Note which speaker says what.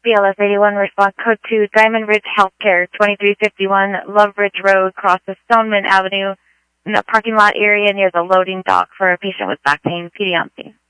Speaker 1: BLS 81, response code 2, Diamond Ridge Healthcare, 2351 Love Ridge Road, crosses Stoneman Avenue, in the parking lot area near the loading dock for a patient with back pain, PDMC.